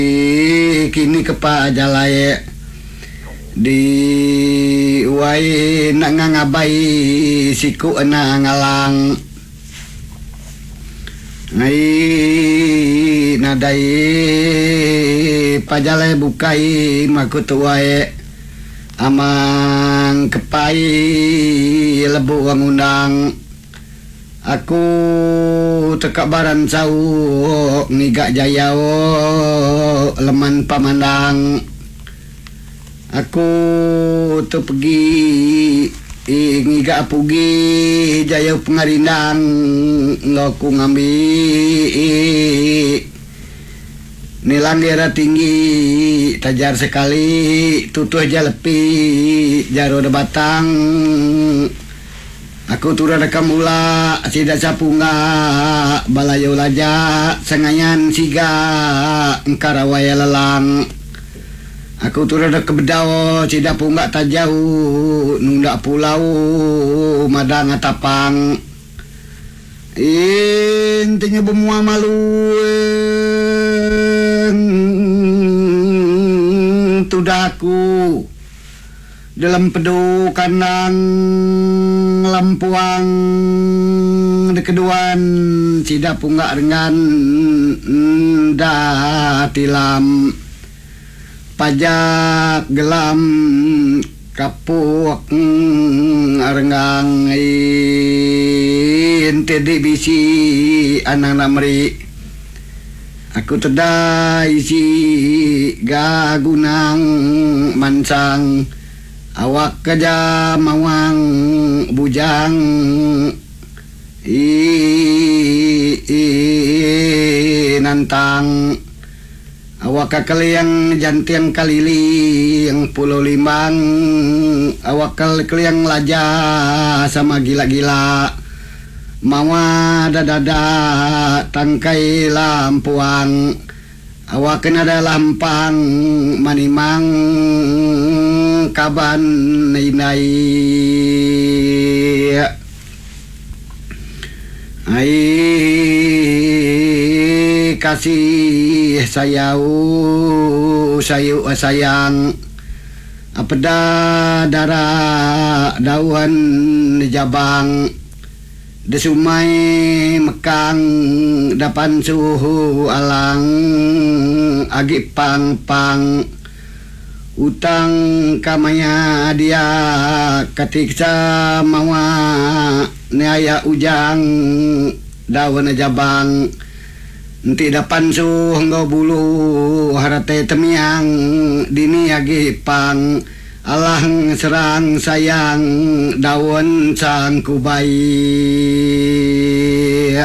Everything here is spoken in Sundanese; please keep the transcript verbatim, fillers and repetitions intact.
kini kepajalaye di wai nangangabai siku na ngalang ngai nadai pajalai bukai makutuae amang kepai lebu ngundang aku tekabaran sau ngigak jayao leman pamandang aku tu pergi ngigak pugi jayau pengarindang loku ngambi nilang daerah tinggi tajar sekali tutuh aja lepi jaro de batang aku turun rekam mula tidak sapunga balayo laja sengayan siga engkarawaya lelang aku turun ke bedao tidak punggak tajau nundak pulau madang atapang intinya bemua malu tudaku dalam pedu kandang lampuang dekeduan tidak punggak dengan dah tilam pajak gelam kapuk arenggang inti bisi anang namri aku tedai si gagunang mansang awak keja mawang bujang i, i nantang awak kakaliang jantiang kalili yang pulau limbang awak kakaliang laja sama gila-gila mawa dadada tangkai lampuang awak kena ada lampang manimang kaban nai ai kasih sayau sayu sayang apeda darah daun jabang desumai mekang dapan suhu alang agi pang pang utang kamaya dia ketiksa mawa neaya ujang daun jabang nanti dapan suh ngau bulu harate temiang dini agi pang alang serang sayang daun sang kubai